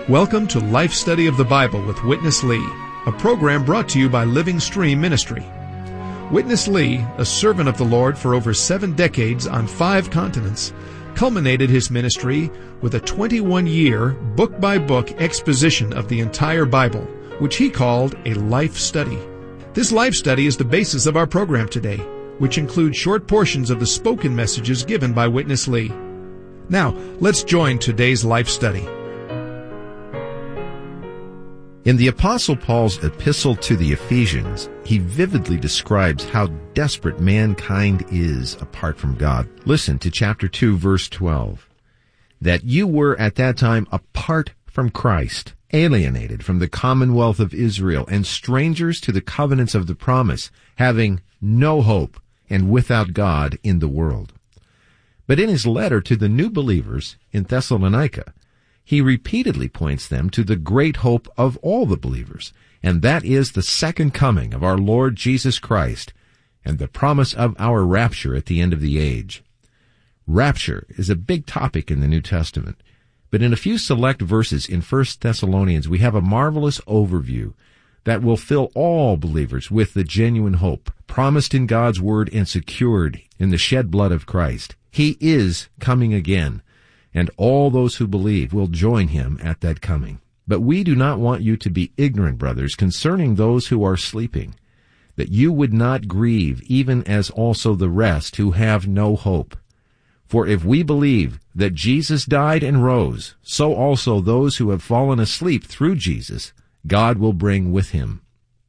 Welcome to Life Study of the Bible with Witness Lee, a program brought to you by Living Stream Ministry. Witness Lee, a servant of the Lord for over 7 decades on 5 continents, culminated his ministry with a 21-year, book-by-book exposition of the entire Bible, which he called a life study. This life study is the basis of our program today, which includes short portions of the spoken messages given by Witness Lee. Now, let's join today's life study. In the Apostle Paul's epistle to the Ephesians, he vividly describes how desperate mankind is apart from God. Listen to chapter 2, verse 12. That you were at that time apart from Christ, alienated from the commonwealth of Israel, and strangers to the covenants of the promise, having no hope and without God in the world. But in his letter to the new believers in Thessalonica, he repeatedly points them to the great hope of all the believers, and that is the second coming of our Lord Jesus Christ and the promise of our rapture at the end of the age. Rapture is a big topic in the New Testament, but in a few select verses in 1 Thessalonians we have a marvelous overview that will fill all believers with the genuine hope promised in God's Word and secured in the shed blood of Christ. He is coming again, and all those who believe will join him at that coming. But we do not want you to be ignorant, brothers, concerning those who are sleeping, that you would not grieve, even as also the rest who have no hope. For if we believe that Jesus died and rose, so also those who have fallen asleep through Jesus, God will bring with him.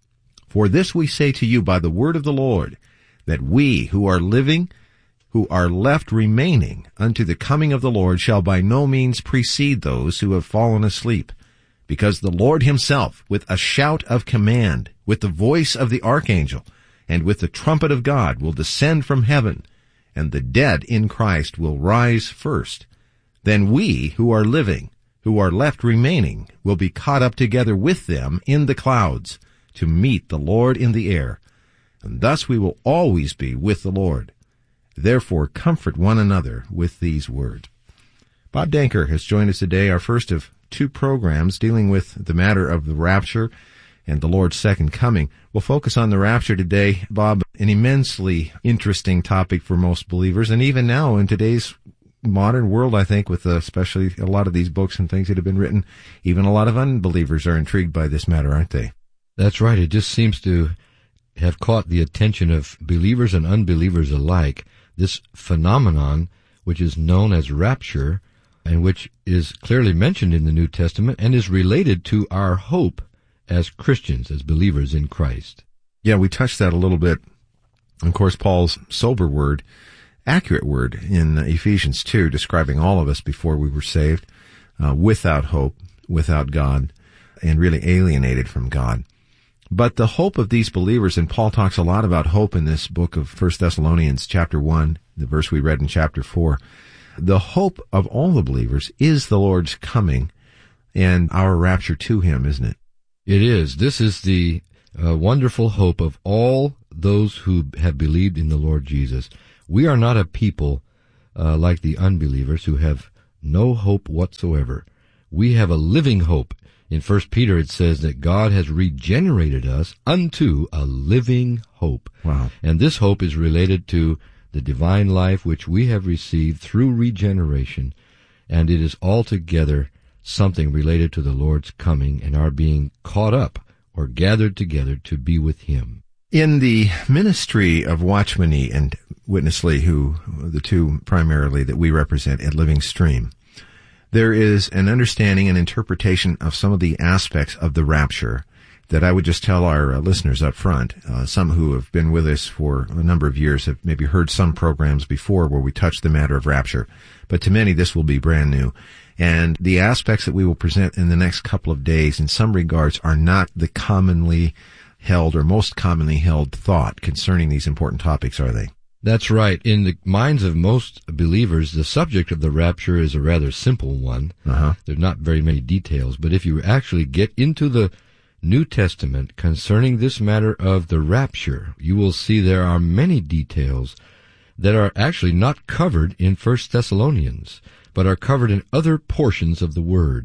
For this we say to you by the word of the Lord, that we who are living, who are left remaining unto the coming of the Lord, shall by no means precede those who have fallen asleep. Because the Lord himself, with a shout of command, with the voice of the archangel, and with the trumpet of God, will descend from heaven, and the dead in Christ will rise first. Then we who are living, who are left remaining, will be caught up together with them in the clouds, to meet the Lord in the air. And thus we will always be with the Lord. Therefore, comfort one another with these words. Bob Danker has joined us today, our first of 2 programs dealing with the matter of the rapture and the Lord's second coming. We'll focus on the rapture today. Bob, an immensely interesting topic for most believers, and even now in today's modern world, I think, with especially a lot of these books and things that have been written, even a lot of unbelievers are intrigued by this matter, aren't they? That's right. It just seems to have caught the attention of believers and unbelievers alike. This phenomenon, which is known as rapture, and which is clearly mentioned in the New Testament and is related to our hope as Christians, as believers in Christ. Yeah, we touched that a little bit. Of course, Paul's sober word, accurate word in Ephesians 2, describing all of us before we were saved, without hope, without God, and really alienated from God. But the hope of these believers, and Paul talks a lot about hope in this book of 1 Thessalonians chapter 1, the verse we read in chapter 4. The hope of all the believers is the Lord's coming and our rapture to him, isn't it? It is. This is the wonderful hope of all those who have believed in the Lord Jesus. We are not a people like the unbelievers who have no hope whatsoever. We have a living hope. In 1 Peter it says that God has regenerated us unto a living hope. Wow. And this hope is related to the divine life which we have received through regeneration, and it is altogether something related to the Lord's coming and our being caught up or gathered together to be with him. In the ministry of Watchman Nee and Witness Lee, who the 2 primarily that we represent at Living Stream, there is an understanding and interpretation of some of the aspects of the rapture that I would just tell our listeners up front. Some who have been with us for a number of years have maybe heard some programs before where we touched the matter of rapture, but to many this will be brand new. And the aspects that we will present in the next couple of days in some regards are not the commonly held or most commonly held thought concerning these important topics, are they? That's right. In the minds of most believers, the subject of the rapture is a rather simple one. There are not very many details, but if you actually get into the New Testament concerning this matter of the rapture, you will see there are many details that are actually not covered in 1 Thessalonians, but are covered in other portions of the Word.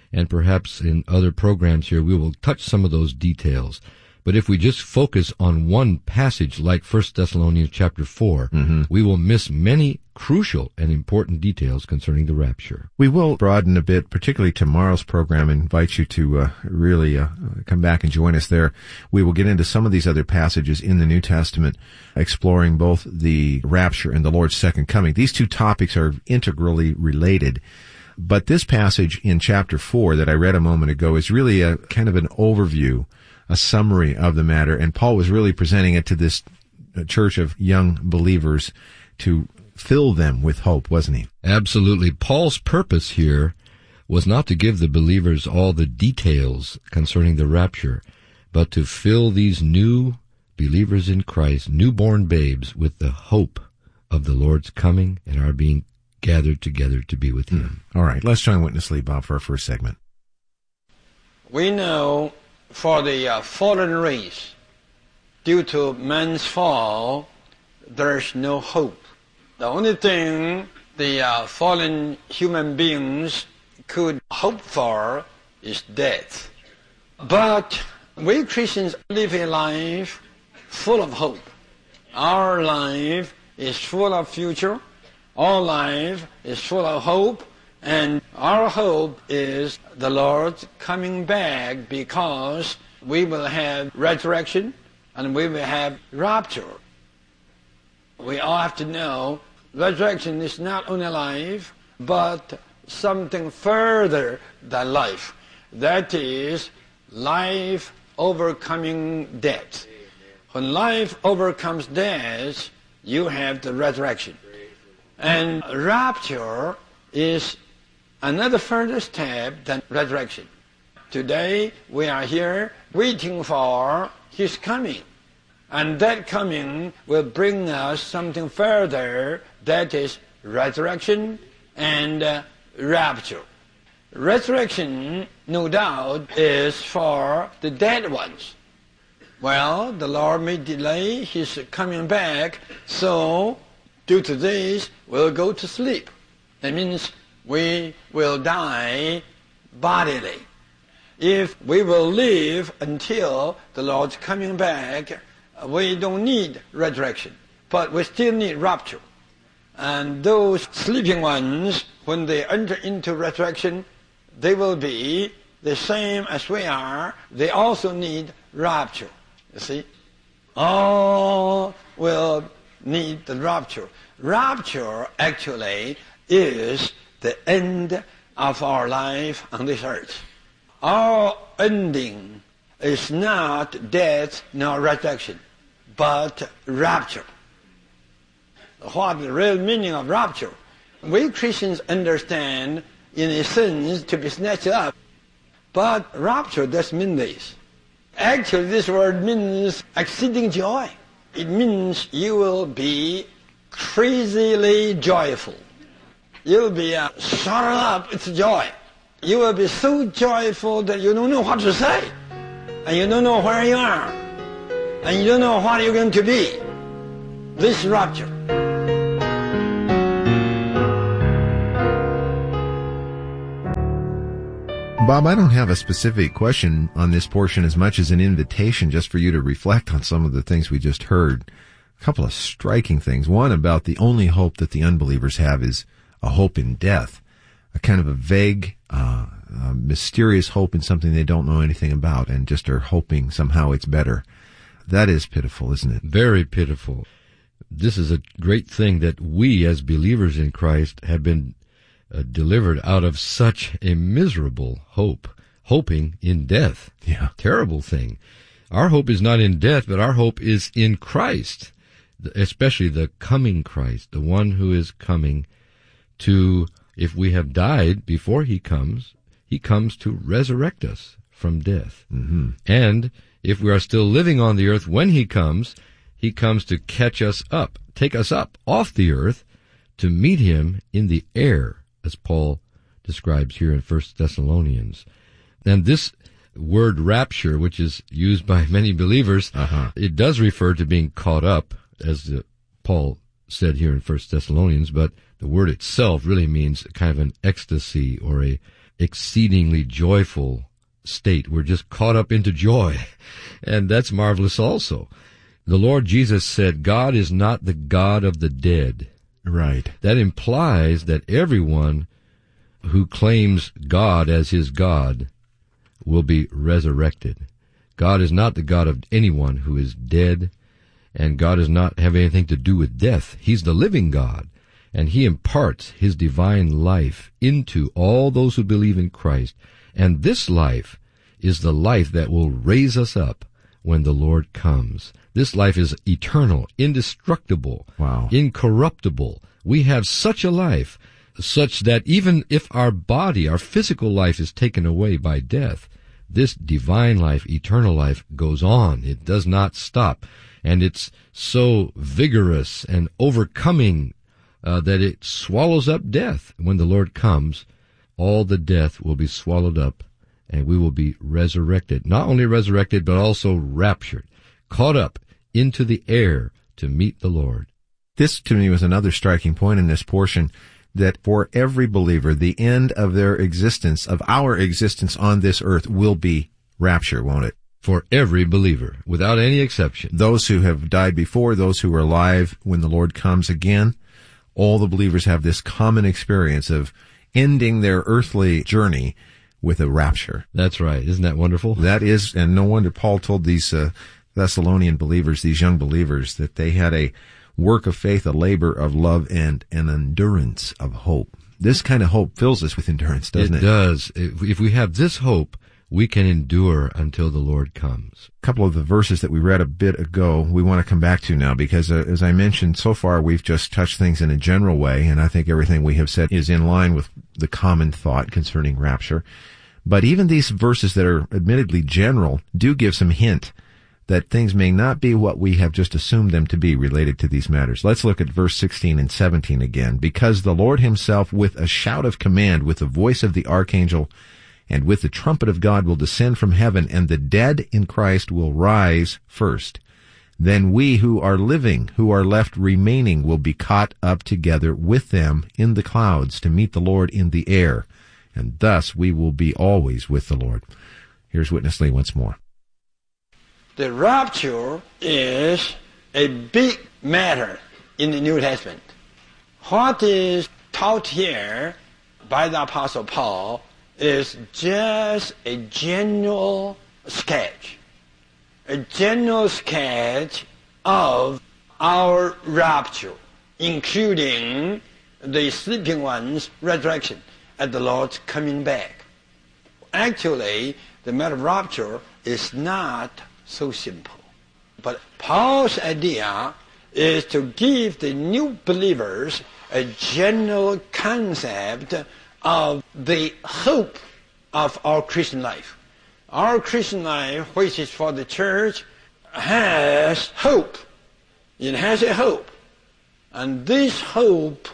and perhaps in other programs here we will touch some of those details. But if we just focus on one passage like 1 Thessalonians chapter 4, we will miss many crucial and important details concerning the rapture. We will broaden a bit, particularly tomorrow's program, and invite you to really come back and join us there. We will get into some of these other passages in the New Testament, exploring both the rapture and the Lord's second coming. These two topics are integrally related. But this passage in chapter 4 that I read a moment ago is really a kind of an overview, a summary of the matter, and Paul was really presenting it to this church of young believers to fill them with hope, wasn't he? Absolutely. Paul's purpose here was not to give the believers all the details concerning the rapture, but to fill these new believers in Christ, newborn babes, with the hope of the Lord's coming and our being gathered together to be with him. All right, let's join Witness Lee, Bob, for our first segment. We know for the fallen race, due to man's fall, there's no hope. The only thing the fallen human beings could hope for is death. But we Christians live a life full of hope. Our life is full of future. Our life is full of hope. And our hope is the Lord's coming back, because we will have resurrection and we will have rapture. We all have to know resurrection is not only life, but something further than life. That is life overcoming death. When life overcomes death, you have the resurrection. And rapture is another further step than resurrection. Today we are here waiting for His coming. And that coming will bring us something further, that is resurrection and rapture. Resurrection, no doubt, is for the dead ones. Well, the Lord may delay His coming back, so due to this, we'll go to sleep. That means we will die bodily. If we will live until the Lord's coming back, we don't need resurrection, but we still need rapture. And those sleeping ones, when they enter into resurrection, they will be the same as we are. They also need rapture. You see? All will need the rapture. Rapture actually is the end of our life on this earth. Our ending is not death nor resurrection, but rapture. What the real meaning of rapture? We Christians understand, in a sense, to be snatched up. But rapture doesn't mean this. Actually, this word means exceeding joy. It means you will be crazily joyful. You'll be shut up with joy. You will be so joyful that you don't know what to say. And you don't know where you are. And you don't know what you're going to be. This is rapture. Bob, I don't have a specific question on this portion as much as an invitation just for you to reflect on some of the things we just heard. A couple of striking things. One, about the only hope that the unbelievers have is a hope in death. A kind of a vague, mysterious hope in something they don't know anything about and just are hoping somehow it's better. That is pitiful, isn't it? Very pitiful. This is a great thing that we as believers in Christ have been delivered out of such a miserable hope, hoping in death. Yeah. Terrible thing. Our hope is not in death, but our hope is in Christ, especially the coming Christ, the one who is coming to, if we have died before He comes to resurrect us from death. Mm-hmm. And if we are still living on the earth when He comes to catch us up, take us up off the earth to meet Him in the air, as Paul describes here in 1 Thessalonians. And this word rapture, which is used by many believers, it does refer to being caught up, as Paul said here in 1 Thessalonians, but the word itself really means kind of an ecstasy or a exceedingly joyful state. We're just caught up into joy. And that's marvelous also. The Lord Jesus said, God is not the God of the dead. Right. That implies that everyone who claims God as his God will be resurrected. God is not the God of anyone who is dead, and God does not have anything to do with death. He's the living God, and he imparts his divine life into all those who believe in Christ. And this life is the life that will raise us up when the Lord comes. This life is eternal, indestructible, Wow. incorruptible. We have such a life, such that even if our body, our physical life is taken away by death, this divine life, eternal life, goes on. It does not stop. And it's so vigorous and overcoming that it swallows up death. When the Lord comes, all the death will be swallowed up, and we will be resurrected. Not only resurrected, but also raptured, caught up into the air to meet the Lord. This, to me, was another striking point in this portion, that for every believer, the end of their existence, of our existence on this earth, will be rapture, won't it? For every believer, without any exception. Those who have died before, those who are alive when the Lord comes again, all the believers have this common experience of ending their earthly journey with a rapture. That's right. Isn't that wonderful? That is, and no wonder Paul told these Thessalonian believers, these young believers, that they had a work of faith, a labor of love, and an endurance of hope. This kind of hope fills us with endurance, doesn't it? It does. If we have this hope, we can endure until the Lord comes. A couple of the verses that we read a bit ago, we want to come back to now, because as I mentioned, so far we've just touched things in a general way, and I think everything we have said is in line with the common thought concerning rapture. But even these verses that are admittedly general do give some hint that things may not be what we have just assumed them to be related to these matters. Let's look at verse 16 and 17 again. Because the Lord himself with a shout of command, with the voice of the archangel, and with the trumpet of God will descend from heaven, and the dead in Christ will rise first. Then we who are living, who are left remaining, will be caught up together with them in the clouds to meet the Lord in the air, and thus we will be always with the Lord. Here's Witness Lee once more. The rapture is a big matter in the New Testament. What is taught here by the Apostle Paul is just a general sketch. A general sketch of our rapture, including the sleeping one's resurrection at the Lord's coming back. Actually, the matter of rapture is not so simple. But Paul's idea is to give the new believers a general concept of the hope of our Christian life. Our Christian life, which is for the church, has hope. It has a hope. And this hope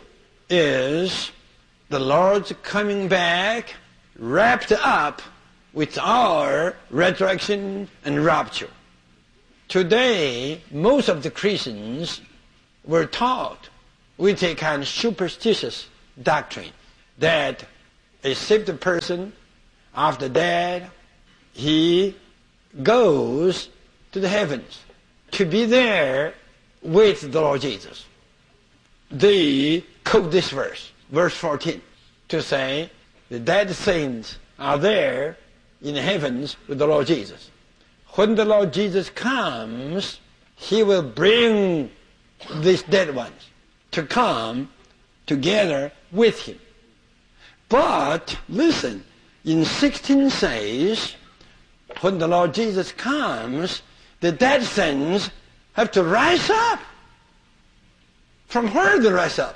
is the Lord's coming back, wrapped up with our resurrection and rapture. Today, most of the Christians were taught with a kind of superstitious doctrine that a saved person, after that, he goes to the heavens to be there with the Lord Jesus. They quote this verse, verse 14, to say the dead saints are there in the heavens with the Lord Jesus. When the Lord Jesus comes, he will bring these dead ones to come together with him. But, listen, in 16 says, when the Lord Jesus comes, the dead saints have to rise up. From where they rise up?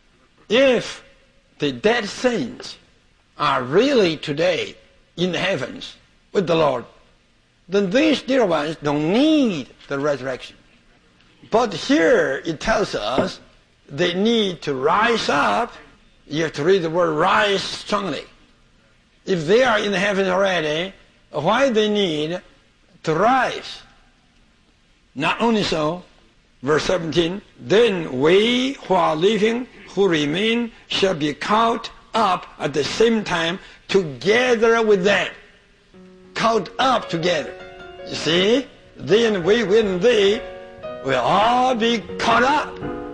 If the dead saints are really today in the heavens with the Lord, then these dear ones don't need the resurrection. But here it tells us they need to rise up. You have to read the word rise strongly. If they are in the heavens already, why they need to rise? Not only so, verse 17, then we who are living, who remain, shall be caught up at the same time together with them, caught up together. You see, then we, when they, will all be caught up.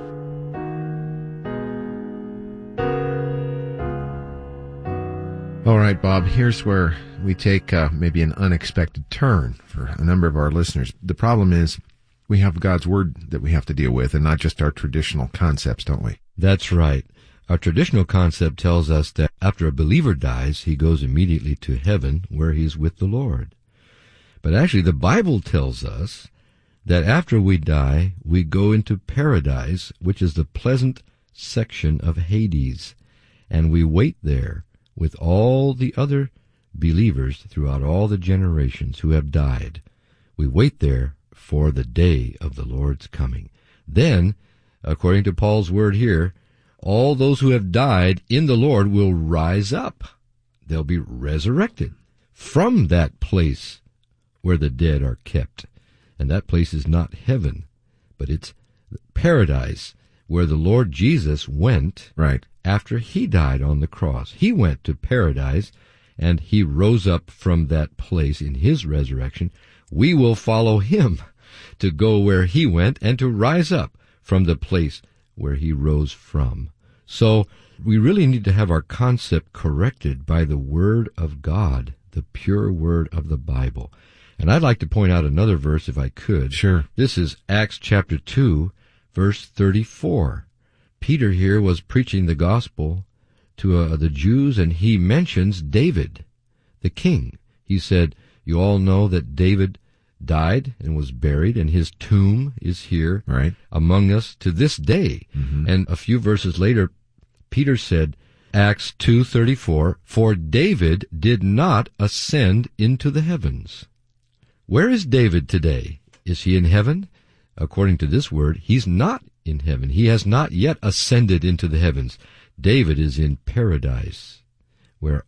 All right, Bob, here's where we take maybe an unexpected turn for a number of our listeners. The problem is we have God's Word that we have to deal with and not just our traditional concepts, don't we? That's right. Our traditional concept tells us that after a believer dies, he goes immediately to heaven where he's with the Lord. But actually, the Bible tells us that after we die, we go into paradise, which is the pleasant section of Hades, and we wait there with all the other believers throughout all the generations who have died. We wait there for the day of the Lord's coming. Then, according to Paul's word here, all those who have died in the Lord will rise up. They'll be resurrected from that place where the dead are kept. And that place is not heaven, but it's paradise, where the Lord Jesus went Right. after he died on the cross. He went to paradise, and he rose up from that place in his resurrection. We will follow him to go where he went and to rise up from the place where he rose from. So we really need to have our concept corrected by the Word of God, the pure Word of the Bible. And I'd like to point out another verse if I could. Sure. This is Acts chapter 2, verse 34. Peter here was preaching the gospel to the Jews, and he mentions David, the king. He said, you all know that David died and was buried, and his tomb is here Right. among us to this day. Mm-hmm. And a few verses later, Peter said, Acts 2:34, for David did not ascend into the heavens. Where is David today? Is he in heaven? According to this word, he's not in heaven. He has not yet ascended into the heavens. David is in paradise, where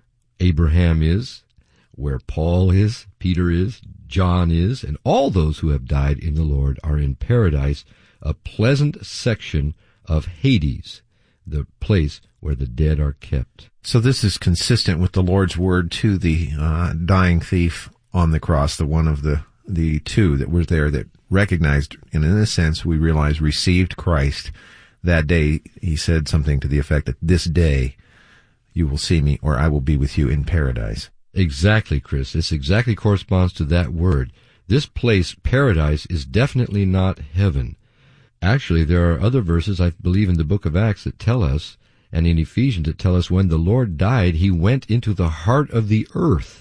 Abraham is, where Paul is, Peter is, John is, and all those who have died in the Lord are in paradise, a pleasant section of Hades, the place where the dead are kept. So this is consistent with the Lord's word to the dying thief on the cross, the one of the two that was there that recognized, and in a sense we realize received Christ that day. He said something to the effect that this day you will see me, or I will be with you in paradise. Exactly, Chris. This exactly corresponds to that word. This place, paradise, is definitely not heaven. Actually, there are other verses, I believe, in the book of Acts that tell us, and in Ephesians that tell us when the Lord died, he went into the heart of the earth.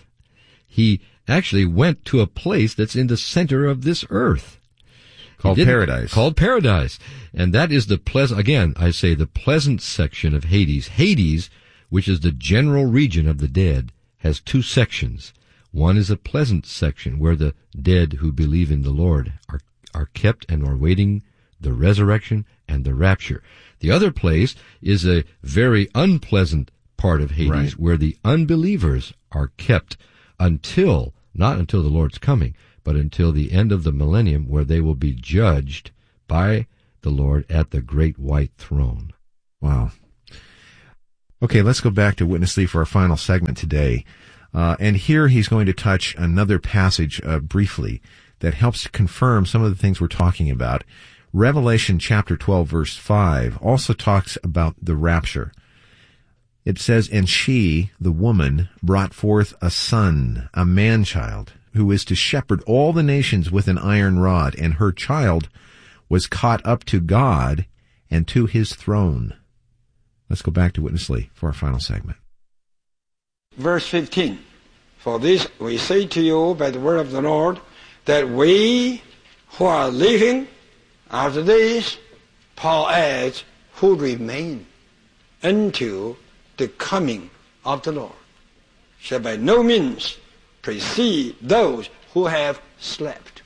He actually went to a place that's in the center of this earth. Called paradise. Called paradise. And that is the pleasant, again, I say the pleasant section of Hades. Hades, which is the general region of the dead, has two sections. One is a pleasant section where the dead who believe in the Lord are kept and are waiting the resurrection and the rapture. The other place is a very unpleasant part of Hades, Right. where the unbelievers are kept until, not until the Lord's coming, but until the end of the millennium, where they will be judged by the Lord at the great white throne. Wow. Okay, let's go back to Witness Lee for our final segment today. And here he's going to touch another passage briefly that helps to confirm some of the things we're talking about. Revelation chapter 12, verse 5, also talks about the rapture. It says, and she, the woman, brought forth a son, a man-child, who is to shepherd all the nations with an iron rod, and her child was caught up to God and to his throne. Let's go back to Witness Lee for our final segment. Verse 15. For this we say to you by the word of the Lord, that we who are living after this, Paul adds, who remain until the coming of the Lord, shall by no means precede those who have slept.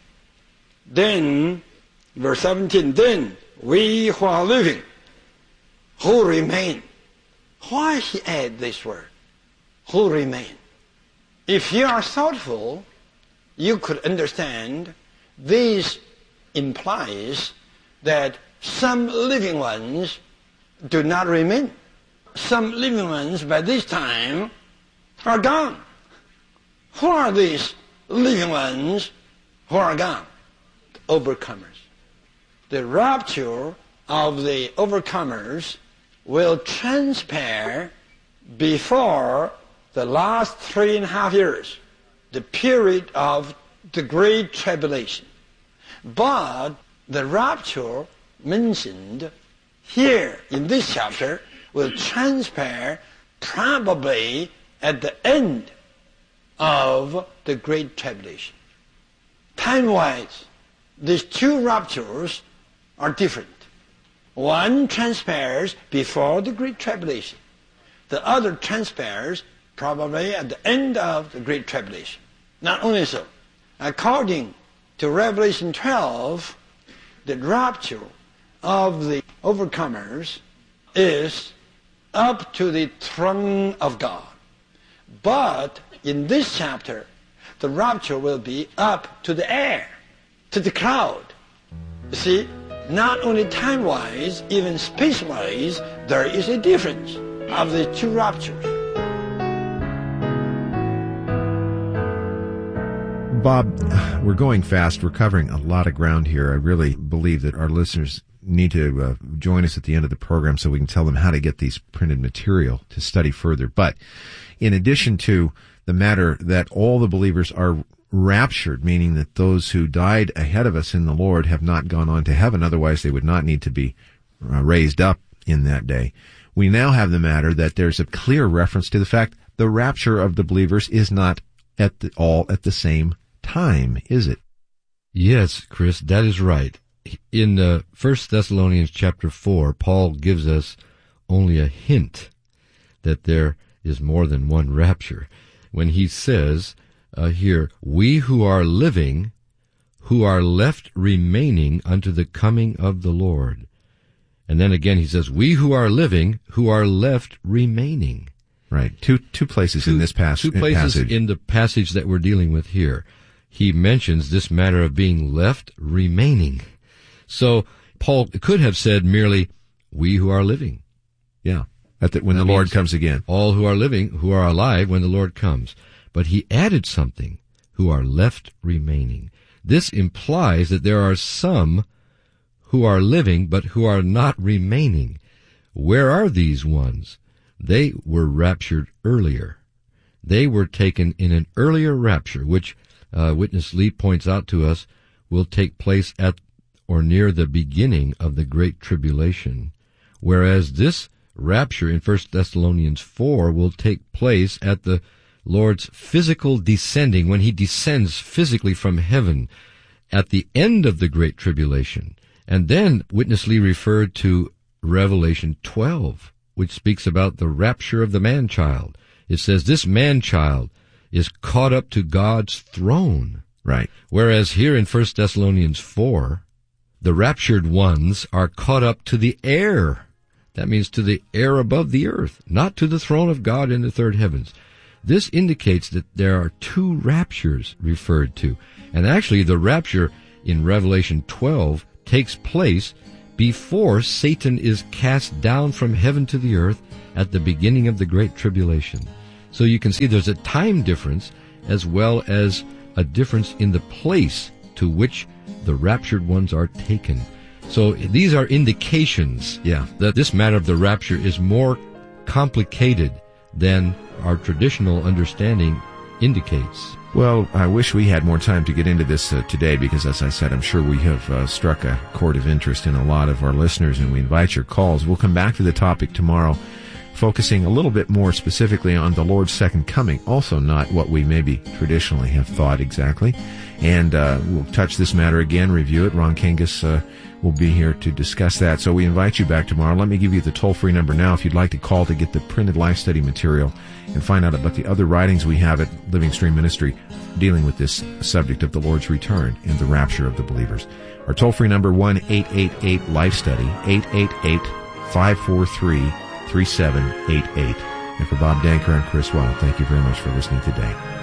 Then, verse 17, then we who are living, who remain. Why he add this word? Who remain? If you are thoughtful, you could understand this implies that some living ones do not remain. Some living ones by this time are gone. Who are these living ones who are gone? The overcomers. The rapture of the overcomers will transpire before the last 3.5 years, the period of the Great Tribulation. But the rapture mentioned here in this chapter will transpire probably at the end of the Great Tribulation. Time-wise, these two raptures are different. One transpires before the Great Tribulation. The other transpires probably at the end of the Great Tribulation. Not only so, according to Revelation 12, the rapture of the overcomers is up to the throne of God. But in this chapter, the rapture will be up to the air, to the cloud. You see, not only time-wise, even space-wise, there is a difference of the two raptures. Bob, we're going fast. We're covering a lot of ground here. I really believe that our listeners need to join us at the end of the program so we can tell them how to get these printed material to study further. But in addition to the matter that all the believers are raptured, meaning that those who died ahead of us in the Lord have not gone on to heaven, otherwise they would not need to be raised up in that day. We now have the matter that there's a clear reference to the fact the rapture of the believers is not all at the same time, is it? Yes, Chris, that is right. In 1 Thessalonians chapter 4, Paul gives us only a hint that there is more than one rapture when he says here, we who are living, who are left remaining unto the coming of the Lord. And then again he says, we who are living, who are left remaining. Right. Two places in this passage. 2 places in the passage that we're dealing with here. He mentions this matter of being left remaining. So Paul could have said merely, we who are living. Yeah. When the Lord comes again. All who are living, who are alive when the Lord comes. But he added something, who are left remaining. This implies that there are some who are living but who are not remaining. Where are these ones? They were raptured earlier. They were taken in an earlier rapture, which Witness Lee points out to us will take place at or near the beginning of the Great Tribulation, whereas this rapture in 1 Thessalonians 4 will take place at the Lord's physical descending, when he descends physically from heaven at the end of the Great Tribulation. And then Witness Lee referred to Revelation 12, which speaks about the rapture of the man-child. It says this man-child is caught up to God's throne. Right. Whereas here in 1 Thessalonians 4, the raptured ones are caught up to the air. That means to the air above the earth, not to the throne of God in the third heavens. This indicates that there are 2 raptures referred to. And actually the rapture in Revelation 12 takes place before Satan is cast down from heaven to the earth at the beginning of the Great Tribulation. So you can see there's a time difference as well as a difference in the place to which the raptured ones are taken. So these are indications that this matter of the rapture is more complicated than our traditional understanding indicates. Well, I wish we had more time to get into this today because, as I said, I'm sure we have struck a chord of interest in a lot of our listeners, and we invite your calls. We'll come back to the topic tomorrow, focusing a little bit more specifically on the Lord's second coming, also not what we maybe traditionally have thought exactly. And we'll touch this matter again, review it. Ron Kangas will be here to discuss that. So we invite you back tomorrow. Let me give you the toll-free number now if you'd like to call to get the printed life study material and find out about the other writings we have at Living Stream Ministry dealing with this subject of the Lord's return and the rapture of the believers. Our toll-free number, 1-888-LIFE-STUDY, 888-543-3788. And for Bob Danker and Chris Well, thank you very much for listening today.